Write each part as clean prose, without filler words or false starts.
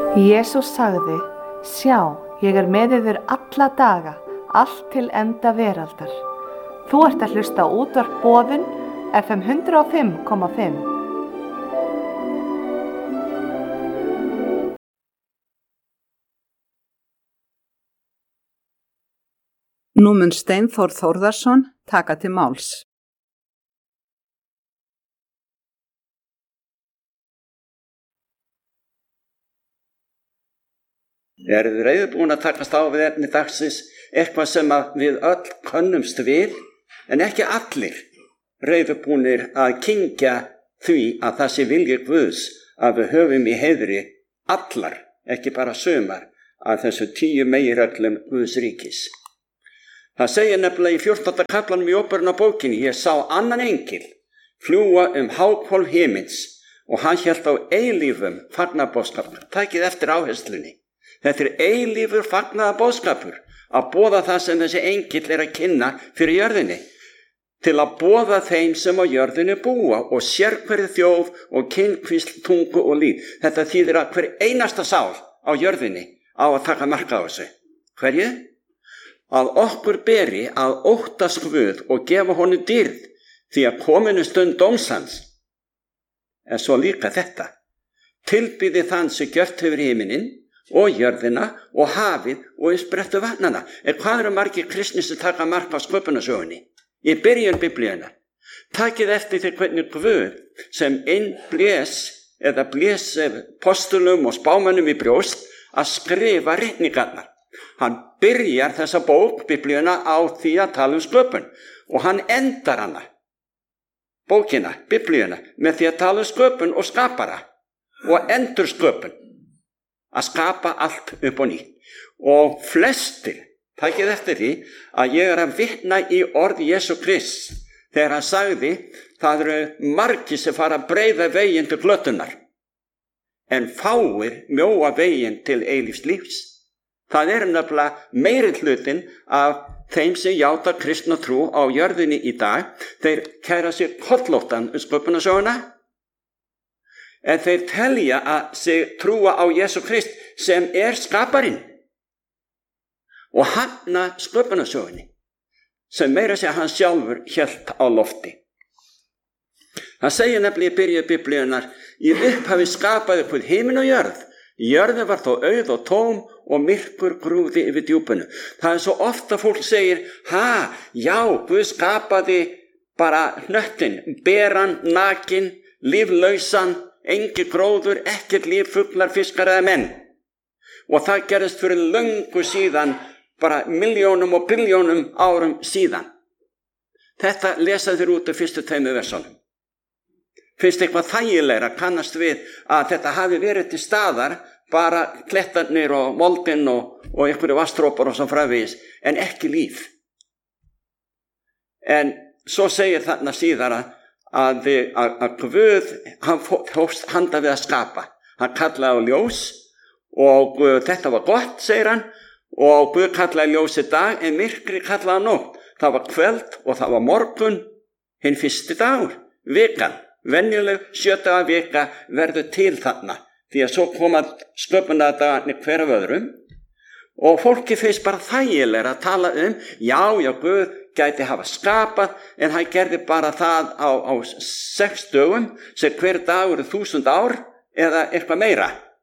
Jesús sagði, sjá, ég með yður alla daga, allt til enda veraldar. Þú ert að hlusta á útvarp Boðun, FM 105,5. Nú mun Steinþór Þórðarson taka til máls. Erum við reiðubúin að takast á við efni dagsins, eitthvað sem við öll könnumst við, en ekki allir reiðubúnir að kyngja því að það sé vilji Guðs að við höfum í heiðri allar, ekki bara sumar, að þessu 10 meginreglum Guðs ríkis. Það segir nefnilega í 14. kaflanum í Óperunarbókinni, ég sá annan engil fljúga háhvolf himins og hann hélt á eilífum fagnaðarboðskap. Takið eftir áherslunni. Þetta eilífur fagnaðarboðskapur að boða það sem þessi engill að kynna fyrir jörðinni, til að boða þeim sem á jörðinni búa og sérhverju þjóð og kynhvísl, tungu og líf. Þetta þýðir að hver einasta sál á jörðinni á að taka mark á þessu. Hverju? Að okkur beri að óttast Guð og gefa honum dýrð, því að kominu stund dóms hans. En svo líka þetta. Tilbýði þann sem gjört hefur himininn og jörðina og hafið og sprettu vatnana. En hvað eru margir kristnir sem taka mark á sköpunarsögunni? Í byrjun Biblíunnar. Takið eftir því hvernig Guð sem blés postulum og spámönnum í brjóst að skrifa ritningarnar. Hann byrjar þessa bók, Biblíuna, á því að tala sköpun og hann endar hana, bókina, Biblíuna, með því að tala sköpun og skapara og endur sköpun. Að skapa allt upp og nýtt. Og flestir, takið eftir því að ég að vitna í orð Jesú Krist þegar hann sagði, það eru margir sem fara að breiða veginn til glötunar en fáir mjóa veginn til eilífs lífs. Það nefnilega meiri hlutin af þeim sem játa kristna trú á jörðinni í dag, þeir kæra sér kollóttan sköpunarsöguna, en þeir telja að sig trúa á Jesú Krist sem skaparinn og hafna sköpunarsögunni sem meira segja hann sjálfur hélt á lofti. Það segir nefnilega í byrju Biblíunnar, í upphafi skapaði Guð himinn og jörð. Jörðin var þó auð og tóm og myrkur grúfði yfir djúpinu. Það svo ofta fólk segir, já, Guð skapaði bara hnöttin, beran, nakin, líflausan, engin gróður, ekkert líf, fuglar, fiskar eða menn. Og það gerðist fyrir löngu síðan, bara milljónum og billjónum árum síðan. Þetta lesa þér út af fyrstu 2 versunum. Finnst eitthvað þægilegra kannast við að þetta hafi verið til staðar, bara klettarnir og moldin og einhverju vatnsdropar og svo framvegis, en ekki líf. En svo segir þarna síðar að Guð, hann hófst handa við að skapa. Hann kallaði á ljós og þetta var gott, segir hann, og Guð kallaði ljósi dag en myrkri kallaði nótt. Það var kvöld og það var morgun, hinn fyrsti dagur, vikan. Venjuleg 7 daga vika verður til þarna, því að svo koma sköpunardagarnir hver af öðrum og fólki finnst bara þægilega að tala já, Guð gæti hafa skapað en hann gerði bara það á 6 dögum sem hver dagur 1000 ár eða eitthvað meira.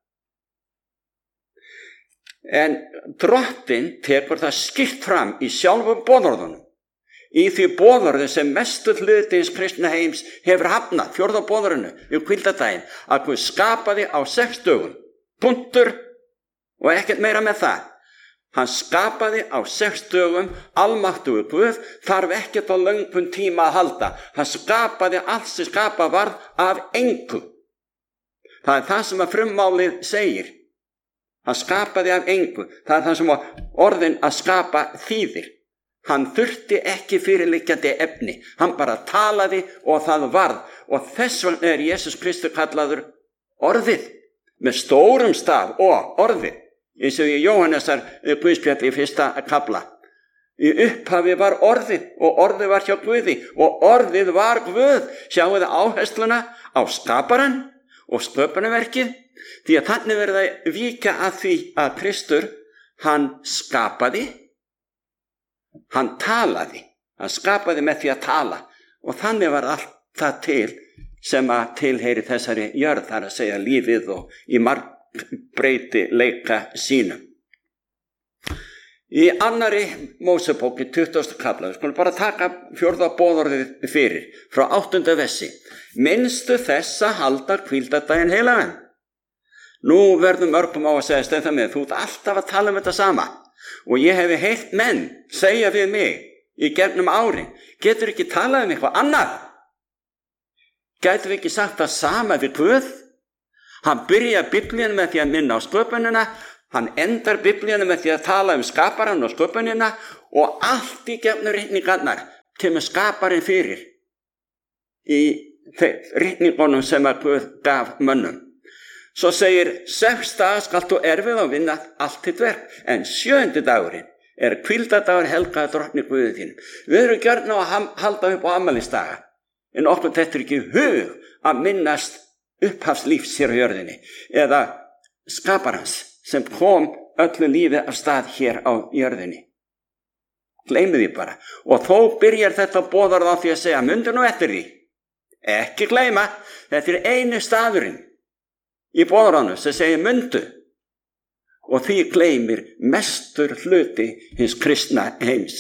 En Drottinn tekur það skýrt fram í sjálfum boðorðunum. Í því boðorðu sem mestu hluti hins kristna heims hefur hafnað, 4. boðorðinu, í hvíldardaginn, að Guð skapaði á 6 dögum, punktur og ekkert meira með það. Hann skapaði á 6 dögum, almáttugur Guð, þarf ekkert á löngum tíma að halda. Hann skapaði allt sem skapað varð af engu. Það það sem að frummálið segir. Hann skapaði af engu. Það það sem orðin að skapa þýðir. Hann þurfti ekki fyrirliggjandi efni. Hann bara talaði og það varð. Og þess vegna Jesús Kristur kallaður orðið. Með stórum staf og orðið. Eins og í Jóhannesar Guðspjalli í 1. kafla. Í upphafi var orðið og orðið var hjá Guði og orðið var Guð. Sjáu þið áhersluna á skaparann og sköpunarverkið, því að þannig verða að víkja að því að Kristur, hann skapaði, hann talaði, hann skapaði með því að tala og þannig var allt það til sem að tilheyri þessari jörð, þar að segja lífið og í margbreyti leika sínum. Í annarri Mósebók í 20. kafla, við skulum bara taka 4. boðorðið fyrir, frá 8. versi. Minnstu þess að halda hvíldardaginn heilagan. Nú verðum mörgum á að segja Steinn með, þú ert alltaf að tala þetta sama og ég hefi heyrt menn segja við mig í gegnum árin, getur ekki talað eitthvað annað? Gætum við ekki sagt það sama við Guð? Hann byrjar Biblíuna með því að minna á sköpunina, hann endar Biblíuna með því að tala skaparann og sköpunina og allt í gegnum ritningarnar kemur skaparinn fyrir í ritningunum sem að Guð gaf mönnum. Svo segir 6 daga skalt þú erfið og vinna allt þitt verk, en 7. dagurinn hvíldardagur helgaður drottni Guði þínum. Við erum gjörn á að halda upp á afmælisdaga, en okkur þetta ekki hug að minnast upphafslífs hér á jörðinni eða skaparans sem kom öllu lífi af stað hér á jörðinni. Gleymið því bara. Og þó byrjar þetta boðorð á því að segja, mundu nú eftir því. Ekki gleyma, þetta einu staðurinn í boðorðinu sem segir mundu. Og því gleymir mestur hluti hins kristna heims.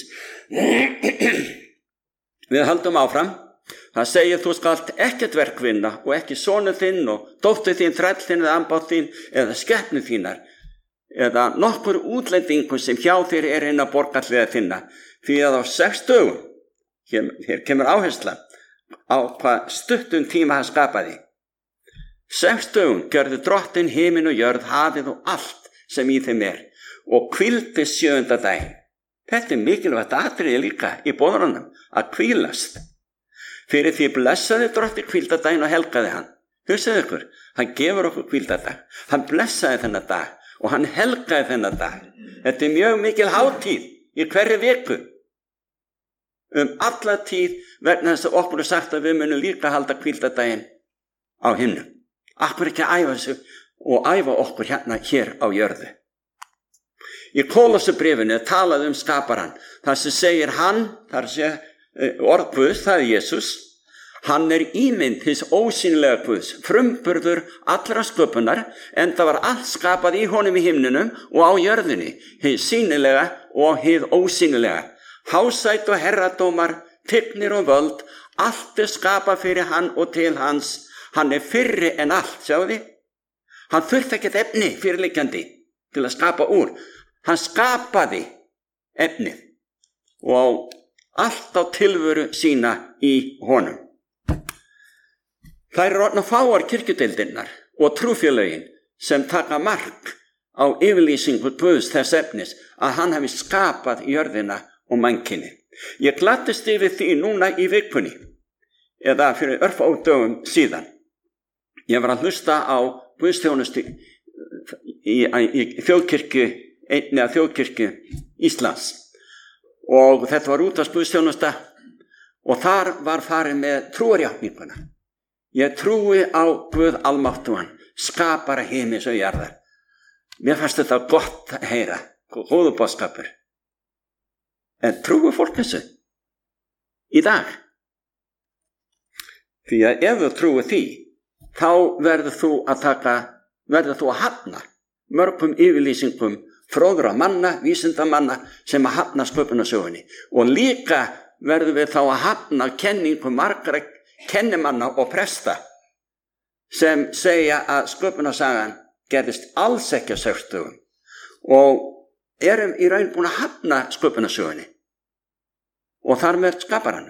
Við höldum áfram. Það segir þú skalt ekkert verk vinna og ekki sonur þinn og dóttur þín, þræll þinn eða ambátt þín eða skepnur þínar eða nokkur útlendingur sem hjá þér innan borgarlega þinna, því að á 6 dögum, hér kemur áhersla á hvað stuttum tíma hann skapaði. 6 dögum gjörðu drottinn himinn og jörð, hafið og allt sem í þeim og hvíldi 7. daginn. Þetta mikilvægt atriði líka í boðorðunum, að hvílast. Fyrir því blessaði drottinn hvíldardaginn og helgaði hann. Hugsaðu ykkur, hann gefur okkur hvíldardag. Hann blessaði þennan dag og hann helgaði þennan dag. Þetta mjög mikil hátíð í hverri viku. Alla tíð vegna þess að okkur sagt að við munum líka halda hvíldardaginn á himnum. Akkur ekki að æfa sig og æfa okkur hér á jörðu. Í Kólossubréfinu talaði skaparann. Það sem segir hann, þar sé orð Guðs, það Jesús, hann ímynd hins ósýnilega Guðs, frumburður allra sköpunar, en það var allt skapað í honum í himninum og á jörðinni, hið sýnilega og hið ósýnilega. Hásætt og herradómar, tignir og völd, allt skapað fyrir hann og til hans. Hann fyrri en allt, sjáu því? Hann þurfti ekkert efni fyrirliggjandi til að skapa úr. Hann skapaði efnið og allt á tilveru sína í honum. Það orðnar fáar kirkjudeildirnar og trúfélögin sem taka mark á yfirlýsingu Guðs þess efnis að hann hafi skapað jörðina og mannkyni. Ég gladdist yfir því núna í vikunni, eða fyrir örfáum dögum síðan. Ég var að hlusta á guðsþjónustu í þjóðkirkju, einni af þjóðkirkju Íslands. Og þetta var útvarpsguðsþjónusta og þar var farið með trúarjátninguna. Ég trúi á Guð almáttugan, skapara himins og jarðar. Mér fannst þetta gott að heyra, góður boðskapur. En trúi fólk þessu í dag? Því að ef þú trúi því, þá verður þú að hafna mörgum yfirlýsingum fróðra manna, vísindamanna sem að hafna sköpunarsögunni og líka verðum við þá að hafna kenningum margra kennimanna og presta sem segja að sköpunarsagan gerðist alls ekki á 6 dögum og erum í raun búin að hafna sköpunarsögunni og þar með skaparanum.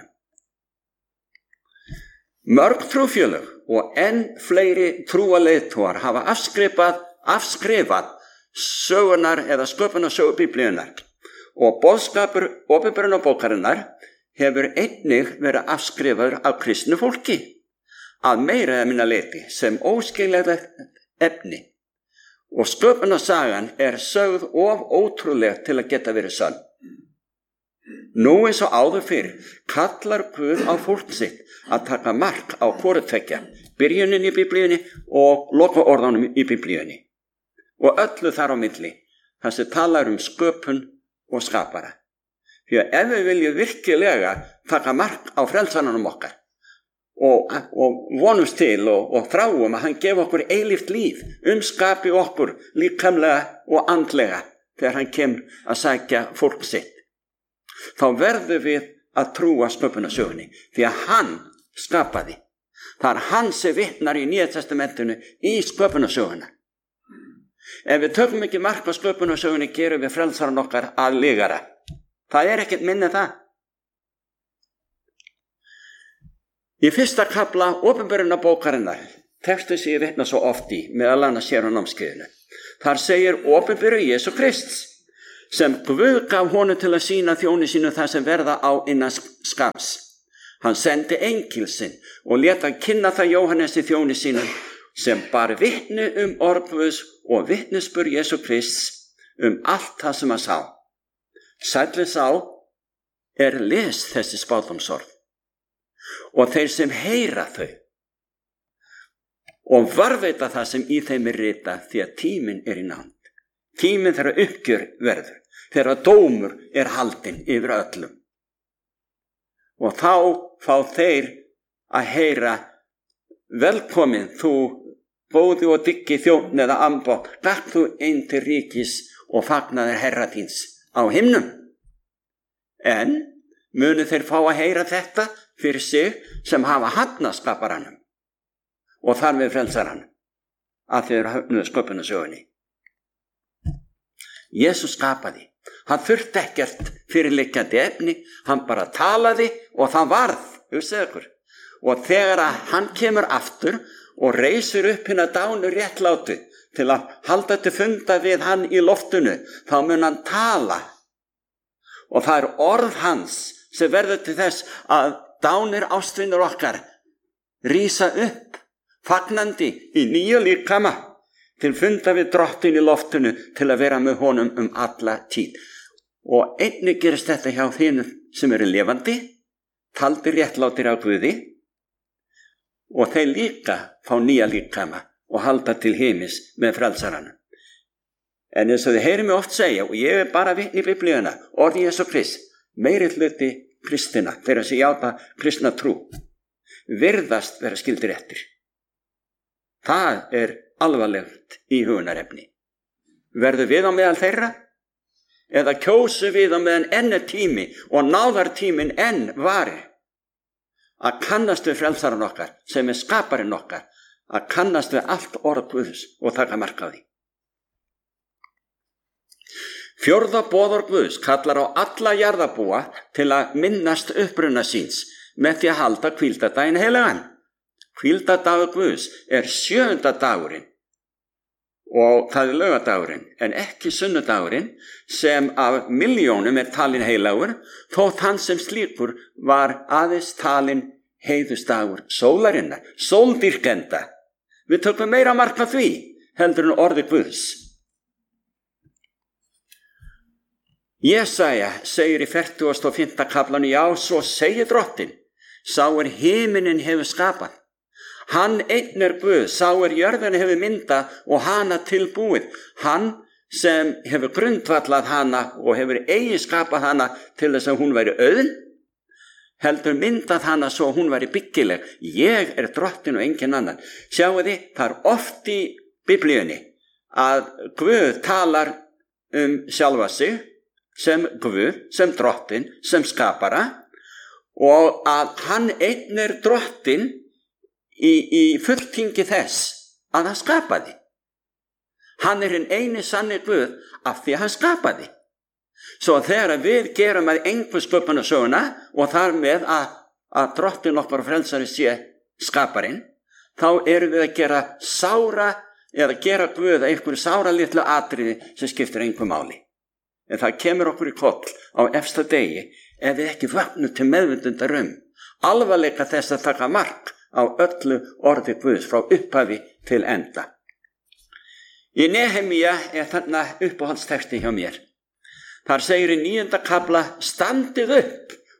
Mörg trúfélög og enn fleiri trúaleiðtogar hafa afskrifað sögunar eða sköpunarsögu Biblíunnar og boðskapur opinberunarbókarinnar hefur einnig verið afskrifaður af kristnu fólki að meira eða minna leyti sem óskiljanlegt efni og sköpunarsagan sögð of ótrúleg til að geta verið sönn. Nú eins og áður fyrir kallar Guð á fólk sitt að taka mark á hvoru tveggja, byrjunin í Biblíunni og lokaorðunum í Biblíunni. Og öllu þar á milli, þar sem talar sköpun og skapara. Því að ef við viljum virkilega taka mark á frelsaranum okkar og vonumst til og þráum að hann gefa okkur eilíft líf, skapi okkur líkamlega og andlega þegar hann kemur að sækja fólk sitt, þá verðum við að trúa sköpunarsögunni, því að hann skapaði. Það er hann sem vitnar í Nýja testamentinu í sköpunarsöguna. Ef við tökum ekki mark á sköpunarsögunni, gerum við frelsaran okkar að lygara. Það er ekkert minni það. Í fyrsta kafla opinberunarbókarinnar, textu sem ég vitna svo oft í, meðal annars hér á námskeiðinu, þar segir opinberu Jesú Krists, sem Guð gaf honum til að sýna þjóni sínu það sem verða á innan skams. Hann sendi engil sinn og lét hann kynna það Jóhannesi þjóni sínum, sem bar vitni orð Guðs og vitnisburð Jesú Krists allt það sem hann sá. Sælli sá les þessi spádómsorð og þeir sem heyra þau og varðveita það sem í þeim ritað, því að tíminn í nánd. Tíminn þegar uppgjör verður, þegar dómur haldinn yfir öllum. Og þá fá þeir að heyra: velkomin þú góði og dyggi þjónn eða ambótt, gakk þú inn til ríkis og fagnaðir Herra þíns á himnum. En munu þeir fá að heyra þetta fyrir sig sem hafa hafnað skaparanum og þar við frelsaranum, að þeir höfnuðu sköpunarsögunni. Jesús skapaði. Hann þurfti ekkert fyrirliggjandi efni, hann bara talaði og það varð, hugsið ykkur. Og þegar hann kemur aftur og reisir upp hina dánu réttlátu til að halda til funda við hann í loftinu, þá mun hann tala. Og það orð hans sem verður til þess að dánir ástvinir okkar rísa upp, fagnandi í nýju líkama, til funda við drottin í loftinu, til að vera með honum alla tíð. Og einnig gerist þetta hjá þeim sem lifandi, taldir réttlátir á Guði, og þeir líka fá nýja líkama og halda til heimis með frelsaranum. En eins og þið heyrir mig oft segja, og ég bara vitni í Biblíuna, orði Jesú Krist, meiri hluti kristina, þeirra sem játa kristna trú, virðast vera skildir eftir. Það alvarlegt í hugunarefni. Verður við á meðal þeirra? Eða kjósum við á meðan enn tími og náðartímin enn varir að kannast við frelsaran okkar, sem skaparinn okkar, að kannast við allt orð Guðs og taka mark á því. Fjórða boðorð Guðs kallar á alla jarðarbúa til að minnast uppruna síns með því að halda hvíldardaginn heilagan. Hvíldardagur Guðs 7. dagurinn og það laugardagurinn, en ekki sunnudagurinn, sem af milljónum talin heilagur, þótt hann sem slíkur var aðeins talin heiðustagur sólarinnar, sóldýrkenda. Við tökum meira mark á því heldur en orði Guðs. Jesaja segir í 45. kaflanum: já, svo segir drottin, sá himinin hefur skapað. Hann einn Guð, sá jörðin hefur myndað og hana tilbúið. Hann sem hefur grundvallað hana og hefur eigi skapað hana til þess að hún væri auðn, heldur myndað hana svo hún væri byggileg. Ég drottin og engin annan. Sjáu þið, það oft í Biblíunni að Guð talar sjálfa sig sem Guð, sem drottin, sem skapara, og að hann einn drottin í fulltingi þess að hann skapaði. Hann hinn eini sanni Guð af því að hann skapaði. Svo þegar við gerum að engu sköpunarsöguna og þar með að drottin okkar og frelsari sé skaparinn, þá erum við að gera gera Guð einhverju sára litlu atriði sem skiptir engu máli. En það kemur okkur í koll á efsta degi ef við ekki vöknum til meðvitundar alvarleika þess að taka mark á öllu orði Guðs frá upphafi til enda. Í Nehemía þarna uppáhaldstexti hjá mér. Þar segir í 9. kafla: standið upp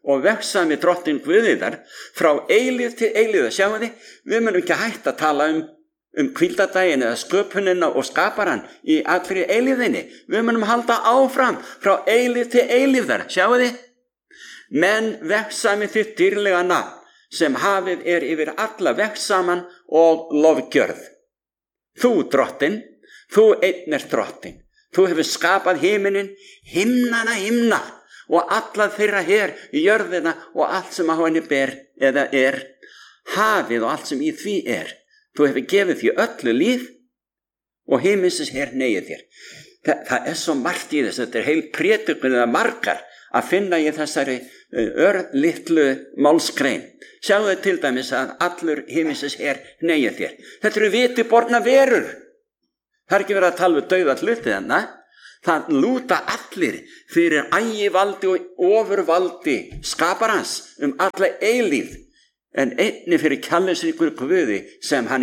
og vegsami drottin Guðiðar frá eilíð til eilíða. Sjáum þið, við munum ekki hægt að tala um hvíldardaginn eða sköpunina og skaparan í allri eilíðinni. Við munum halda áfram frá eilíð til eilíðar. Sjáum þið, menn vegsami þitt dýrlega nafn sem hafið yfir alla vegsaman og lofgjörð. Þú drottin, þú einn drottin. Þú hefur skapað himinin, himnana himna og alla þeirra her í jörðina og allt sem á henni ber eða hafið og allt sem í því Þú hefur gefið því öllu líf og himinsins her negið þér. Það svo margt í þess, þetta heil prédikun eða margar að finna í þessari örlitlu málsgrein. Sjáðu til dæmis að allur himinsins her negið þér. Þetta eru vitiborna verur. Það ekki verið að tala um dauða hluti þarna. Það lúta allir fyrir ægivaldi og ofurvaldi skaparans alla eilíð, en einni fyrir kærleiksríkur Guði sem hann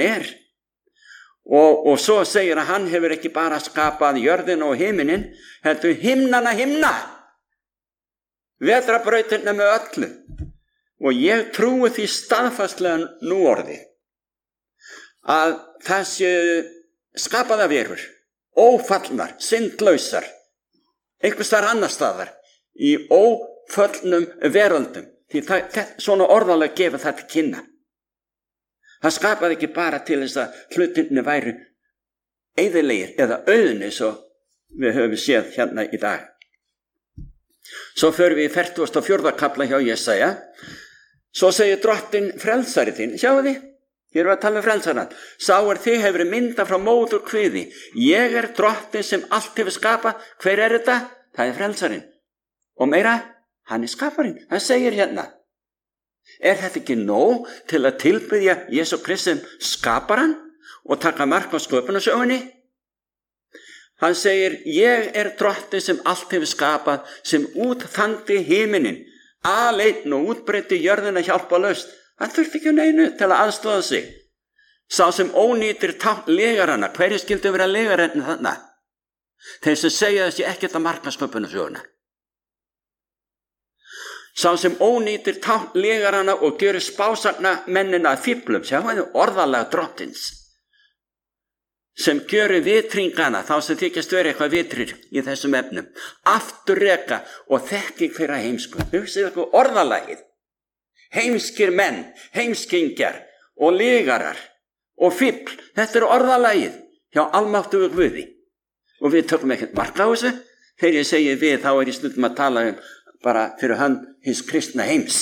og svo segir að hann hefur ekki bara skapað jörðina og himinin, heldur himnana himna, vetrarbrautina með öllu. Og ég trúi því staðfastlega nú orði að það séu skapaða verur, ófallnar, syndlausar, einhvers staðar annars staðar í óföllnum veröldum. Því svona orðalega gefa það til kynna. Það skapaði ekki bara til þess að hlutinni væru eyðilegir eða auðni svo við höfum séð hérna í dag. Svo förum við í 44. kafla hjá Jesaja. Svo segir drottin frelsari þinn. Sjáu þið, hér erum við að tala um frelsaran. Sá þið hefur mynda frá móður kviði. Ég drottin sem allt hefur skapað. Hver þetta? Það frelsarinn. Og meira, hann skaparinn. Hann segir hérna, þetta ekki nóg til að tilbiðja Jesú Kristi skaparan og taka mark á sköpunarsögunni? Hann segir, ég drottin sem allt hefur skapað, sem útþandi himinin, aleinn og útbreiddi jörðina hjálpalaust. Hann þurfti ekki neinu til að aðstoða sig. Sá sem ónýtir tákn legarana, hverju skildu vera legarinn þarna? Þeir sem segja þessi ekkert að marka sköpunarsöguna. Sá sem ónýtir tákn legarana og gjörir spásagna mennina að fíflum, sjáðu orðalega drottins, sem gjörir vitringana, þá sem þykjast vera eitthvað vitrir í þessum efnum, afturreka og þekking þeirra heimsku. Hugsið eitthvað orðalagið. Heimskir menn, heimskingjar og legarar og fífl, þetta er orðalagið hjá almáttugu Guði. Og við tökum ekkert mark á þessu. Þegar ég segi við, þá ég stundum að tala bara fyrir hönd hins kristna heims.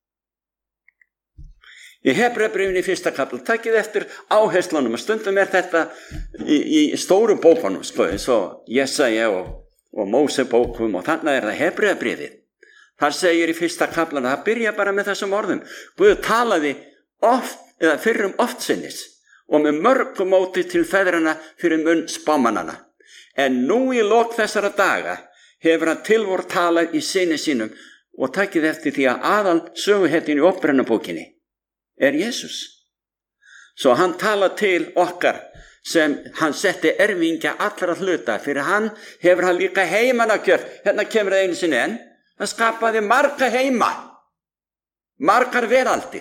Í Hebreabréfinu í 1. kafla, takið eftir áherslunum, og stundum þetta í stórum bókunum, eins og Jesaja og Mósebókum, og þannig það Hebreabréfið. Þar segir í 1. kaflan, það byrja bara með þessum orðum. Guð talaði oft, eða fyrrum oftsinnis, og með mörgum móti til feðrana fyrir munn spámannana. En nú í lok þessara daga hefur hann tilvor talað í syni sínum, og takið eftir því að aðal söguhettin í Upprunabókinni Jesús. Svo hann tala til okkar sem hann setti erfingja allra hluta, fyrir hann hefur hann líka heimana gjörð. Hérna kemur það einu sinni enn. Hann skapaði marga heima, margar veraldir.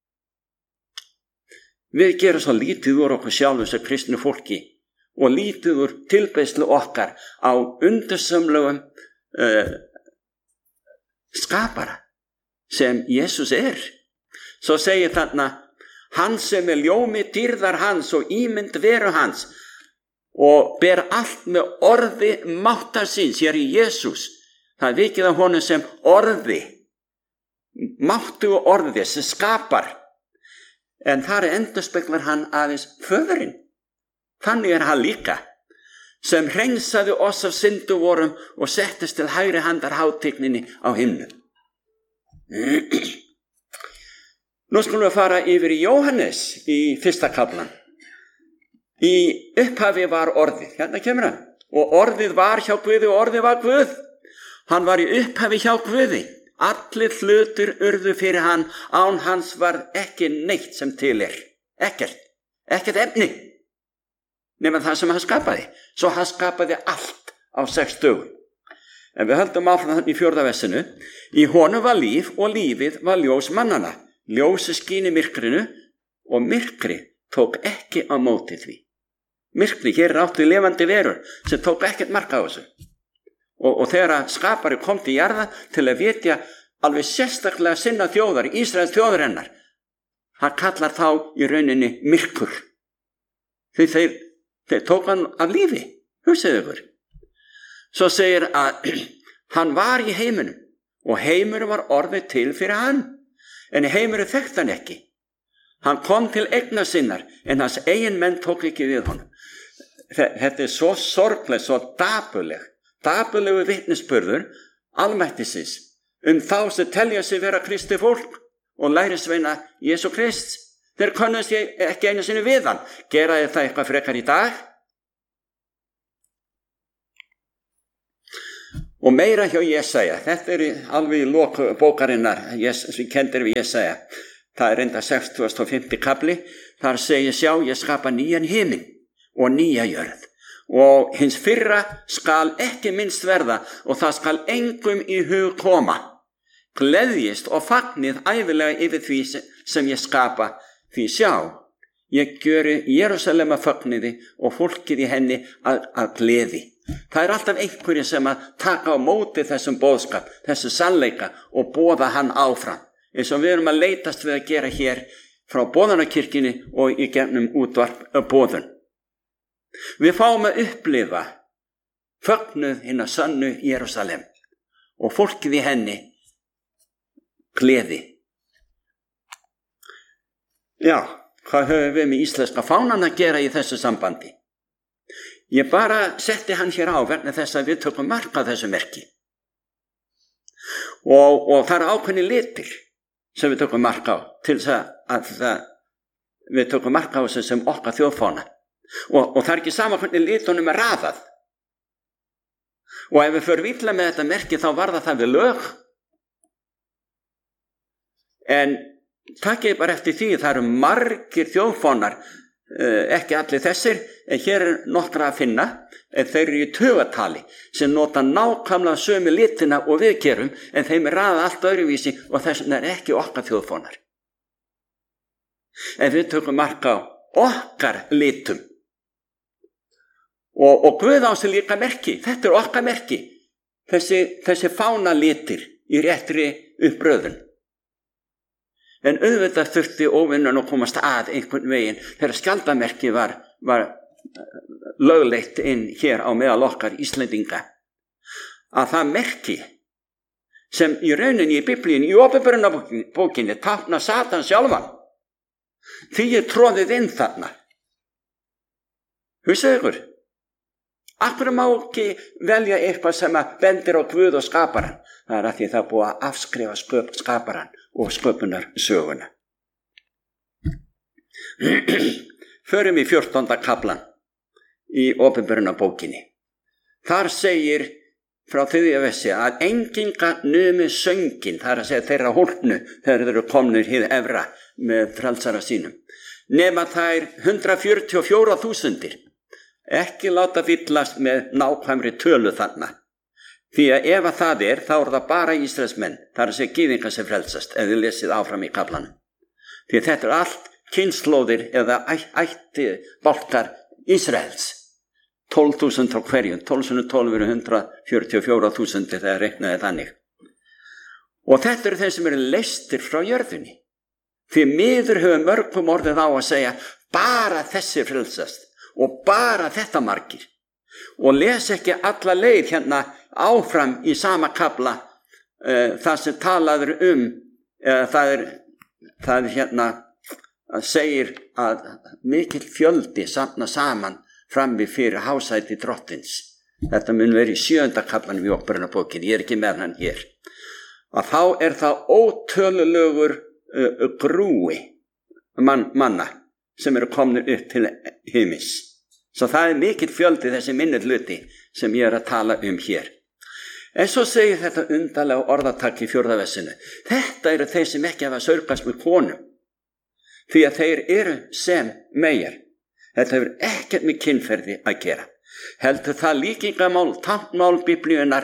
Við gerum svo lítið úr okkur sjálfum sem kristnu fólki og lítið úr tilbeiðslu okkar á undursömlegum skapara sem Jesús Svo segir þarna, hann sem ljómi dýrðar hans og ímynd veru hans og ber allt með orði máttar síns, hér í Jesús. Það vikið á honum sem orði, máttu orði sem skapar. En þar endurspeglar hann aðeins föðurinn. Þannig hann líka, sem hreinsaði oss af syndu vorum og settist til hægri handar hátigninni á himnu. Nú skulum við fara yfir í Jóhannes í 1. kaflan. Í upphafi var orðið, hérna kemur hann, og orðið var hjá Guði og orðið var Guð. Hann var í upphafi hjá Guði. Allir hlutir urðu fyrir hann, án hans var ekki neitt sem til ekkert efni, nema það sem hann skapaði. Svo hann skapaði allt á 6 dögum. En við höldum áfram þannig í 4. versinu. Í honum var líf og lífið var ljós mannana. Ljósið skín í myrkrinu og myrkri tók ekki á móti því. Myrkri, hér átt við lifandi verur sem tók ekkert mark á þessu. Og þegar skapari kom til jarða til að vitja alveg sérstaklega sinna þjóðar, Ísraels þjóðarinnar, hann kallar þá í rauninni myrkur. Því þeir tók hann af lífi, hugsið ykkur. Svo segir að hann var í heiminum og heimur var orðið til fyrir hann, en heimur þekkti hann ekki. Hann kom til eigna sinnar, en hans eigin menn tók ekki við honum. Þetta svo sorglega, svo dapurlegu vitnisburður almættisins þá sem telja sig vera Kristi fólk og lærisveina Jesú Krist. Þeir könnast ekki einu sinni við hann. Gera þeir það eitthvað frekar í dag? Og meira hjá Jesaja. Þetta alveg í lok bókarinnar sem kendir við Jesaja. Það reynda 65. kapli. Þar segir sjá, ég skapa nýjan himin og nýja jörð. Og hins fyrra skal ekki minnst verða og það skal engum í hug koma. Gleðjist og fagnið ævilega yfir því sem ég skapa. Því sjá, ég gjöri Jerúsalem að fagniði og fólkið í henni að gleði. Það alltaf einhverjir sem að taka á móti þessum boðskap, þessu sannleika og boða hann áfram. Eins og við erum að leitast við að gera hér frá boðanakirkjunni og í gegnum útvarp boðun. Við fáum að upplifa fögnuð hinna sönnu Jerúsalem og fólkið í henni gleði. Já, hvað höfum við með íslenska fánan að gera í þessu sambandi? Ég bara setti hann hér á vegna þess að við tökum mark á þessu merki. Og það ákveðni litir sem við tökum mark á til þess að við tökum mark á þessu sem okkar þjóðfána. Og það ekki sama hvernig litunum raðað. Og ef við förum illa með þetta merki þá varða það við lög. En takk bara eftir því, það eru margir þjóðfánar, ekki allir þessir, en hér nokkra að finna, en þeir eru í tugatali sem nota nákvæmlega sömu litina og við gerum, en þeim raða allt öðruvísi og þess vegna ekki okkar þjóðfánar. En við tökum mark á okkar litum. Og Guð á sig líka merki, þetta okkar merki, þessi fána litir í réttri uppröðun. En auðvitað þurfti óvinnan að komast að einhvern veginn þegar skjaldamerki var lögleitt inn hér á meðal okkar Íslendinga. Að það merki sem í rauninni í Biblíunni, í Åpenbarunarbókinni tákna Satan sjálfan, því tróðið inn þarna. Hugsið ykkur, akkur má ekki velja eitthvað sem bendir á Guð og skaparan. Það að því það búið að afskrifa skaparan og sköpunar söguna. Förum í 14. kaplan í Åpenbarunarbókinni. Þar segir frá 3. versi að enginga numi söngin, það að segja þeirra hólpnu þegar þeir eru komnir hið efra með frelsara sínum, nema þær 144.000. Ekki láta villast með nákvæmri tölu þarna. Því að ef að það þá það bara Ísraelsmenn, það að segja gyðingar sem frelsast, ef þið lesið áfram í kaplanum. Því að þetta allt kynslóðir eða ætti bálkar Ísraels. 12.000 á hverjum, 12 eru 144.000 þegar reiknaði þannig. Og þetta eru þeir sem eru leystir frá jörðunni. Því miður hefur mörgum orðið á að segja bara þessi frelsast og bara þetta margir. Og les ekki alla leið hérna áfram í sama kapla það sem talaður það hérna segir að mikill fjöldi safna saman frammi fyrir hásæti drottins. Þetta mun verið í 7. kaplanum í Åpenbarunarbókinni, ég ekki með hann hér. Að þá það ótölulegur grúi manna sem eru komnir upp til himins. Svo það mikill fjöldi þessi minnir hluti sem ég að tala hér. En svo segir þetta undarlega orðatak í 4. versinu. Þetta eru þeir sem ekki hafa saurgast með konum. Því að þeir eru sem meyjar. Þetta hefur ekkert með kynferði að gera. Heldur það líkingamál, táknmál Biblíunnar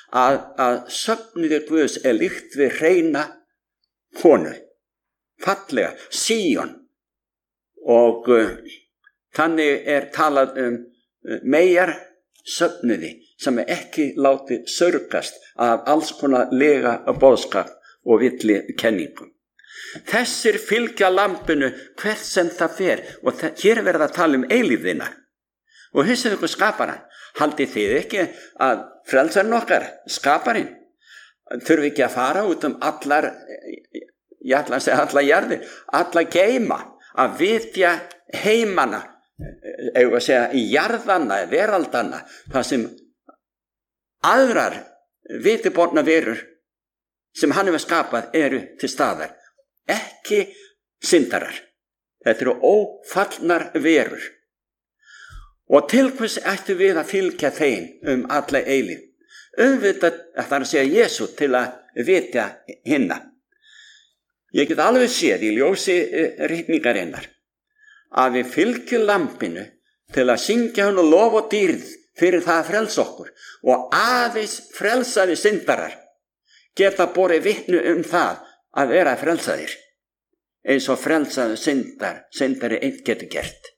að söfnuði Guðs líkt við hreina konu, fallega, Síon, og þannig talað meyjar söfnuði sem ekki látið sörgast af alls konar lega boðskap og villi kenningum. Þessir fylgja lambinu hvert sem það fer, og hér verða að tala eilífðina. Og hugsið ykkur skaparann. Haldið þið ekki að frelsarinn okkar, skaparinn, þurfi ekki að fara út allar, ég ætla að segja allar jarðir, allar geima, að vitja heimana, eða að segja í jarðanna, veraldana, það sem aðrar vitiborna verur sem hann hefur skapað eru til staðar. Ekki syndarar. Þetta eru ófallnar verur. Og til hvers ættu við að fylgja þeim alla eilífð? Auðvitað, það er að segja Jesú, til að vitja hinna. Ég get alveg séð í ljósi ritningarinnar að við fylgjum lambinu til að syngja hann og lof og dýrð fyrir það að frelsa okkur, og aðeins frelsaði syndarar geta borið vitni það að vera frelsaðir, eins og frelsaði syndari einn getur gert.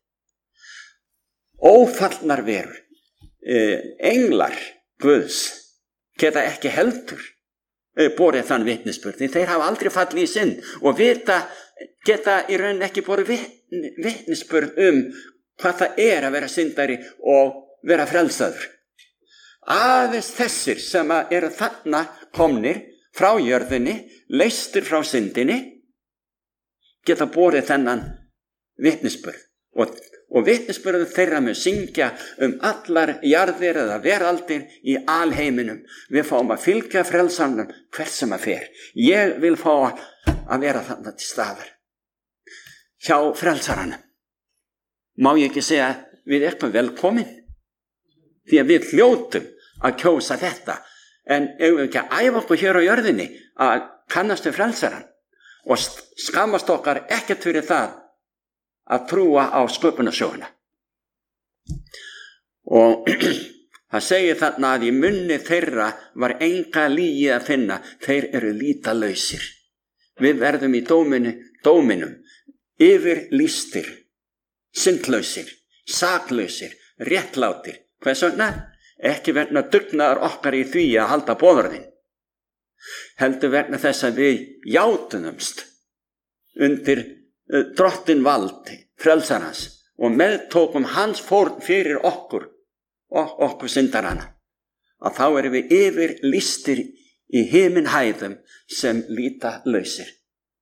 Ófallnar verur, englar Guðs geta ekki heldur borið þann vitnisburð, því þeir hafa aldrei fallið í synd og geta í raun ekki borið vitnisburð hvað það að vera syndari og vera frelsaður. Aðeins þessir sem eru þarna komnir frá jörðinni, leystir frá syndinni, geta borið þennan vitnisburð, og vitnisburðu þeirra mun syngja allar jarðir eða veraldir í alheiminum. Við fáum að fylgja frelsanum hvert sem að fer. Ég vil fá að vera þarna til staðar hjá frelsaranum. Má ég ekki segja við eitthvað velkomin, því að við hljótum að kjósa þetta, en eigum við ekki að æfa okkur hér á jörðinni að kannast við frelsaran og skammast okkar ekkert fyrir það að trúa á sköpunarsöguna. Og það segir þarna að í munni þeirra var enga lygi að finna, þeir eru lýtalausir. Við verðum í dóminum yfirlýstir, syndlausir, saklausir, réttlátir. Hvers vegna? Ekki vegna dugnaðar okkar í því að halda boðorðin, heldur vegna þess að við játunumst undir drottin vald frelsarans og meðtókum hans fórn fyrir okkur og okkur syndarana, að þá erum við yfirlýstir í himinhæðum sem lýtalausir.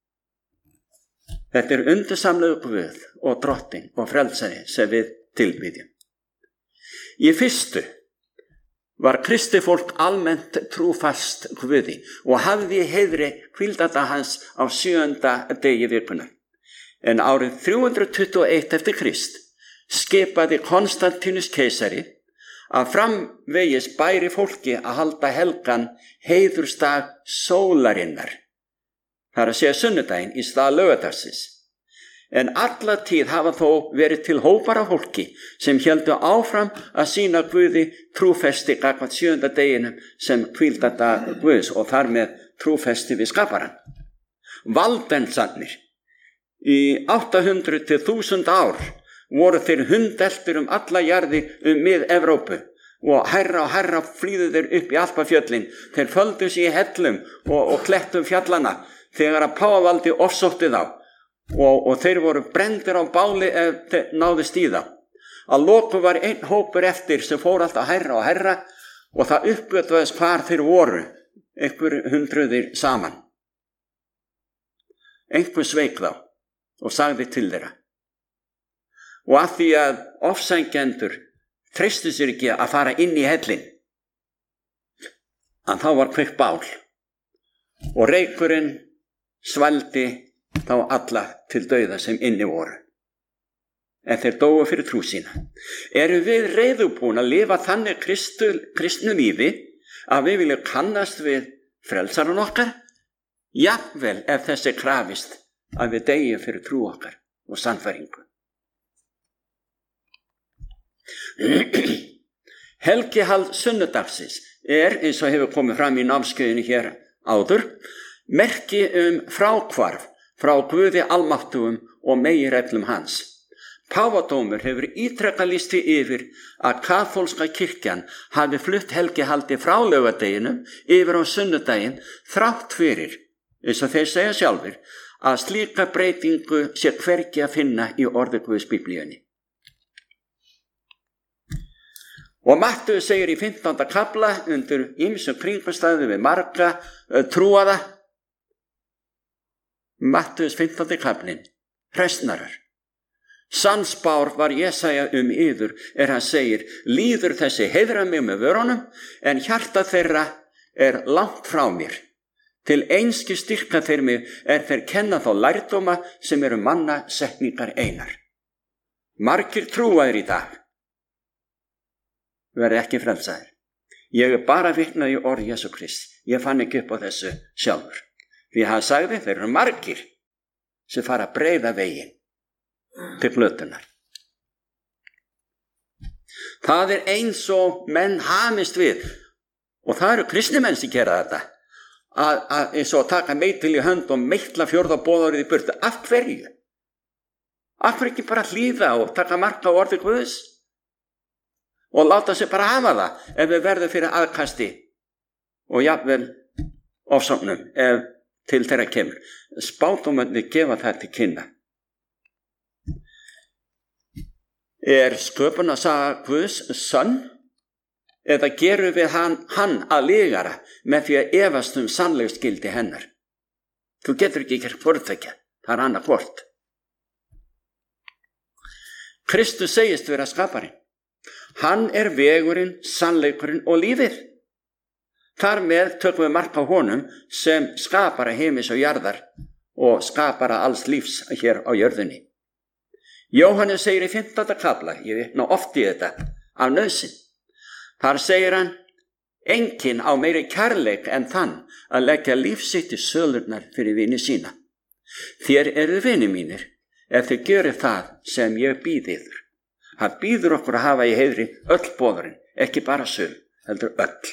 Þetta undursamlegu Guð og drottin og frelsari sem við tilbýðjum. Í fyrstu var kristi fólk almennt trúfast Guði og hafði í heiðri hvíldardag hans á 7. degi vikunnar. En árið 321 eftir Krist skipaði Konstantínus keisari að framvegis bæri fólki að halda helgan heiðursdag sólarinnar. Það er að segja sunnudaginn í stað laugardagsins. En alla tíð hafa þó verið til hópar af fólki sem héldu áfram að sýna Guði trúfesti gagnvart 7. deginum sem hvíldardag Guðs og þar með trúfesti við skaparann. Valdensarnir í 800 til 1000 ár voru þeir hundeltir alla jarðir mið-Evrópu og hærra flýðu þeir upp í Alpafjöllin. Þeir földu sig í hellum og klettum fjallana þegar að páfavaldi ofsótti þá. Og þeir voru brenndir á báli ef þeir náðust í það. Að lokum var einn hópur eftir sem fór alltaf hærra og hærra og það uppgötvaðist hvar þeir voru, einhver hundruðir saman. Einhver sveik þá og sagði til þeirra. Og að því að ofsækjendur treystu sér ekki að fara inn í hellinn, að þá var kveikt bál og reykurinn svaldi þá alla til dauða sem inni voru. En þeir dóu fyrir trú sína. Erum við reiðubúin að lifa þannig kristnu lífi að við viljum kannast við frelsarann okkar? Jafnvel ef þessi krafist að við deyjum fyrir trú okkar og sannfæringu. Helgihald sunnudagsins eins og hefur komið fram í námskeiðinu hér áður, merki fráhvarf frá Guði almáttugum og meginreglum hans. Páfadómur hefur ítrekað lýst því yfir að kaþólska kirkjan hafi flutt helgihaldi frá laugardeginum yfir á sunnudaginn þrátt fyrir, eins og þeir segja sjálfir, að slíka breytingu sé hvergi að finna í orði Guðs Biblíunni. Og Mattheus segir í 15. kafla undir ýmsum kringumstæðum við marga trúaða, Mattheus 15. kaflinn, hræsnarar. Sannspár var Jesaja yður hann segir, líður þessi heiðra mig með vörunum, en hjarta þeirra langt frá mér. Til einskis styrka þeir mig þeir kenna þá lærdóma sem eru manna setningar einar. Margir trúaðir í dag verði ekki frelsaðir. Ég bara vitnað í orð Jesú Krist. Ég fann ekki upp á þessu sjálfur. Því hann sagði, þeir eru margir sem fara að breiða veginn til glötunar. Það eins og menn hamist við, og það eru kristni menn sem gera þetta, að eins og taka meitil í hönd og meitla fjórða boðorðið í burtu. Af hverju? Af hverju ekki bara hlýða og taka mark á orði Guðs og láta sig bara hafa það ef við verðum fyrir aðkasti og jafnvel ofsóknum ef til þeirra kemur. Spádómarnir gefa það til kynna. Sköpunarsaga Guðs sönn, eða gerum við hann að lygara með því að efast sannleiksgildi hennar? Þú getur ekki gert hvortveggja, það annað hvort. Kristus segist vera skaparinn. Hann vegurinn, sannleikurinn og lífið. Þar með tökum við mark á honum sem skapara heimis og jarðar og skapara alls lífs hér á jörðinni. Jóhannes segir í 15. kafla, ég vitna oft í þetta, af nauðsyn. Þar segir hann, enginn á meiri kærleik en þann að leggja líf sitt í sölurnar fyrir vini sína. Þér eru vini mínir, ef þið gjörið það sem ég býð yður. Hann býður okkur að hafa í heiðri öll boðurinn, ekki bara söl, heldur öll.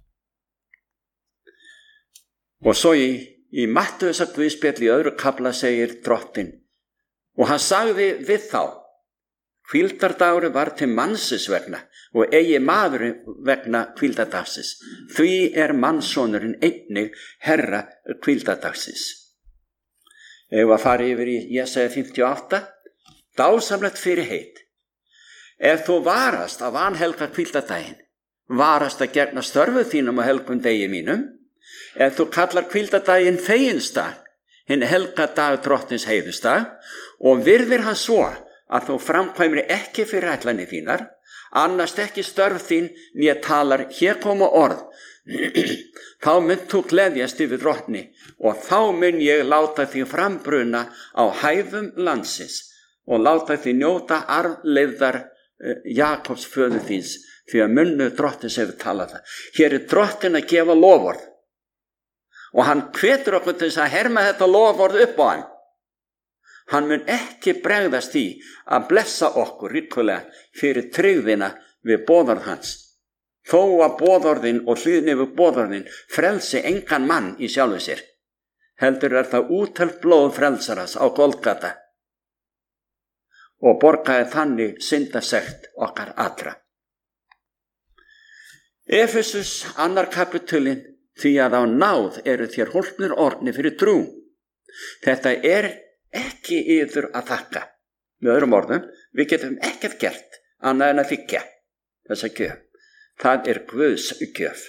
Og svo í Mattheusar Guðspjalli í 2. kafla segir drottinn, og hann sagði við þá, hvíldardagur var til mannsins vegna og eigi maðurinn vegna hvíldardagsins. Því mannssonurinn einnig herra hvíldardagsins. Ef að fara yfir í Jesaja 58, dásamlegt fyrirheit. Ef þú varast að vanhelga hvíldardaginn, varast að gegna störfu þínum og helgum degi mínum, ef þú kallar hvíldardaginn feginsdag, hinn helga dag drottins heiðustag, og virðir hann svo að þú framkvæmir ekki fyrir ætlanir þínar, annast ekki störf þín né talar hér koma orð, þá mun þú gleðjast yfir drottni og þá mun ég láta þig frambruna á hæðum landsins og láta þig njóta arfleifðar Jakobs föður þíns, því að munnu drottins hefur talað það. Hér drottin að gefa loforð og hann hvetur okkur til þess að herma þetta loforð upp á hann. Hann mun ekki bregðast í að blessa okkur ríkulega fyrir tryggðina við boðorð hans. Þó að boðorðin og hlýðni við boðorðin frelsi engan mann í sjálfu sér. Heldur það úthelt blóð frelsaras á Golgata og borgaði þannig syndasekt okkar allra. Efesus 2. kapitulinn, því að á náð eru þér hólpnir orðnir fyrir trú. Þetta ekki yður að þakka. Með öðrum orðum, við getum ekkert gert annað en að þiggja þessa gjöf. Það Guðs gjöf.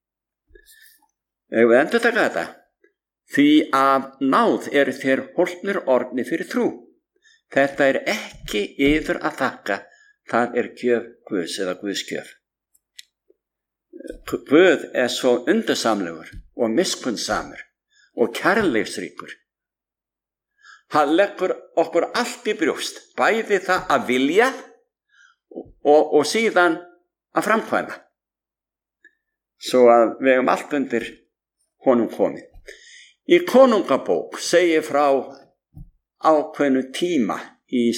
Ef við endur taka þetta, því að náð eru þér hólpnir orðnir fyrir trú. Þetta ekki yður að þakka, það gjöf Guðs eða Guðs gjöf. Guð svo undursamlegur og miskunnsamur og kærleiksríkur. Hann leggur okkur allt í brjóst, bæði það að vilja og síðan að framkvæma, svo að við hefum allt undir honum komið. Í Konungabók segir frá ákveðnu tíma í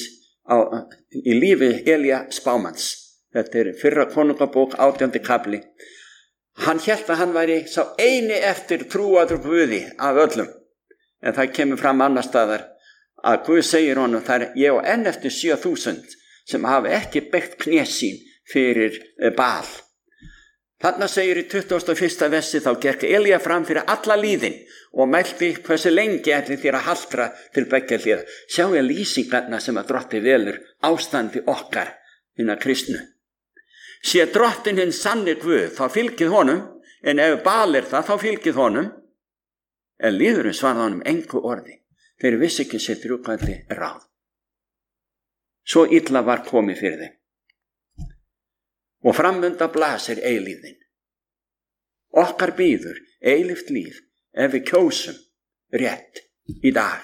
lífi Elía spámanns. Þetta 1. Konungabók 18. kafli. Hann hélt að hann væri sá eini eftir trúaður Guði af öllum. En það kemur fram annar staðar að Guð segir honum, það ég og enn eftir 7000 sem hafa ekki beygt kné sín fyrir Baal. Þarna segir í 21. versi, þá gekk Elía fram fyrir alla líðin og mælti hversu lengi ætli þér að haltra til beggja hliða. Sjáu ég lýsingarna sem að Drottinn velur ástandi okkar hinna kristnu. Sé Drottinn hinn sanni Guð, þá fylgið honum, en ef Baal það, þá fylgið honum. En lýðurinn svarði honum engu orði, þeir vissi ekki sitt rjúkandi ráð. Svo illa var komið fyrir þeim. Og framönda blasir eilífðin. Okkar bíður eilíft líf ef við kjósum rétt í dag.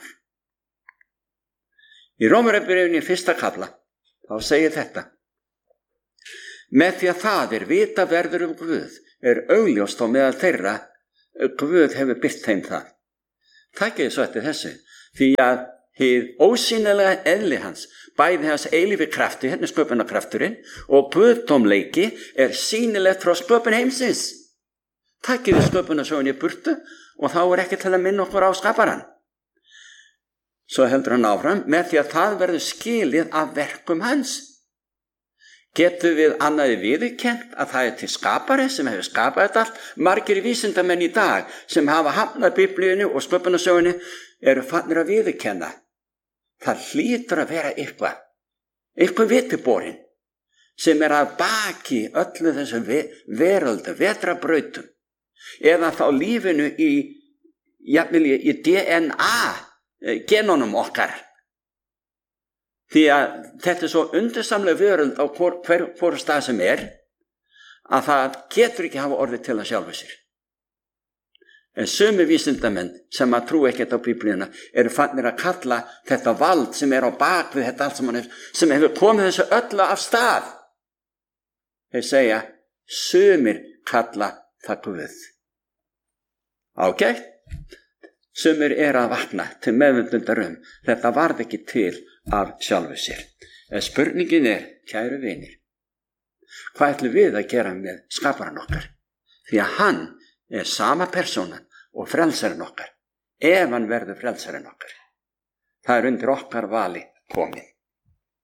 Í Rómarbréfinu 1. kafla þá segir þetta: með því að það vita verður Guð augljóst á meðal þeirra Guð hefur birt þeim það. Takið svo eftir þessu, því að hið ósýnilega eðli hans, bæði hans eilífi krafti, hérna sköpunarkrafturinn, og guðdómleiki sýnilegt frá sköpun heimsins. Takið við sköpunarsögunni í burtu og þá ekki til að minna okkur á skaparann. Svo heldur hann áfram, með því að það verður skilið af verkum hans. Getum við annaði viðurkennt að það til skapari sem hefur skapað þetta allt? Margir vísindamenn í dag sem hafa hafnað Biblíunni og sköpunarsögunni eru fannir að viðurkenna. Það hlýtur að vera eitthvað vitiborinn sem að baki öllu þessu veröldu, vetrabrautum, eða þá lífinu í DNA genunum okkar. Því að þetta svo undursamlega veröld á hvora stað sem að það getur ekki hafa orðið til að sjálfu sér. En sömu vísindamenn sem að trú ekkert á Biblíuna eru fannir að kalla þetta vald sem á bak við þetta allt sem hefur komið þessu öllu af stað. Þeir segja, sumir kalla það Guð. Ágætt? Sumir að vakna til meðvitundar þetta varð ekki til af sjálfu sér. En spurningin kæru vinir, hvað ætlum við að gera með skaparann okkar? Því að hann sama persónan og frelsarinn okkar, ef hann verður frelsarinn okkar. Það undir okkar vali komið.